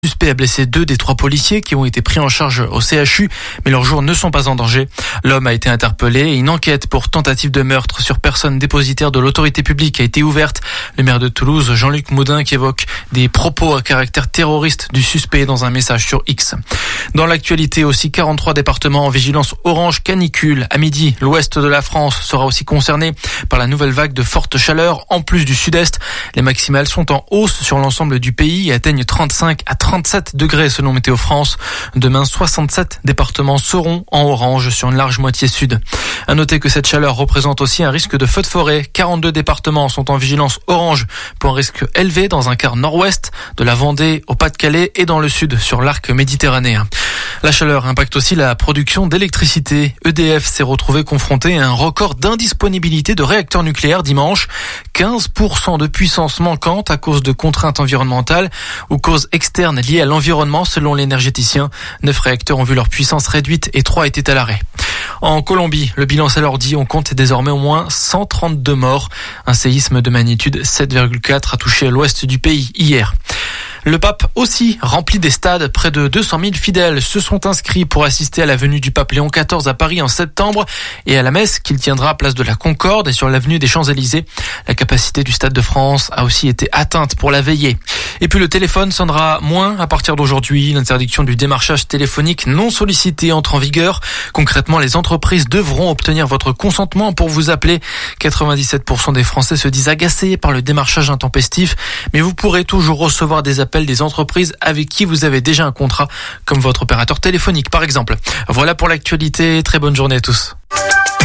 Le suspect a blessé 2 des 3 policiers qui ont été pris en charge au CHU, mais leurs jours ne sont pas en danger. L'homme a été interpellé et une enquête pour tentative de meurtre sur personne dépositaire de l'autorité publique a été ouverte. Le maire de Toulouse, Jean-Luc Moudin, qui évoque des propos à caractère terroriste du suspect dans un message sur X. Dans l'actualité aussi, 43 départements en vigilance orange canicule. À midi, l'ouest de la France sera aussi concerné par la nouvelle vague de forte chaleur, en plus du sud-est. Les maximales sont en hausse sur l'ensemble du pays et atteignent 35 à 37 degrés selon Météo France. Demain, 67 départements seront en orange sur une large moitié sud. À noter que cette chaleur représente aussi un risque de feu de forêt. 42 départements sont en vigilance orange pour un risque élevé dans un quart nord-ouest, de la Vendée au Pas-de-Calais et dans le sud sur l'arc méditerranéen. La chaleur impacte aussi la production d'électricité. EDF s'est retrouvé confronté à un record d'indisponibilité de réacteurs nucléaires dimanche. 15% de puissance manquante à cause de contraintes environnementales ou causes externes liées à l'environnement selon l'énergéticien. 9 réacteurs ont vu leur puissance réduite et 3 étaient à l'arrêt. En Colombie, le bilan s'alourdit. On compte désormais au moins 132 morts. Un séisme de magnitude 7,4 a touché l'ouest du pays hier. Le pape aussi remplit des stades. Près de 200 000 fidèles se sont inscrits pour assister à la venue du pape Léon XIV à Paris en septembre et à la messe qu'il tiendra à place de la Concorde et sur l'avenue des Champs-Élysées. La capacité du Stade de France a aussi été atteinte pour la veillée. Et puis le téléphone sonnera moins à partir d'aujourd'hui. L'interdiction du démarchage téléphonique non sollicité entre en vigueur. Concrètement, les entreprises devront obtenir votre consentement pour vous appeler. 97% des Français se disent agacés par le démarchage intempestif, mais vous pourrez toujours recevoir des appels des entreprises avec qui vous avez déjà un contrat, comme votre opérateur téléphonique par exemple. Voilà pour l'actualité, très bonne journée à tous.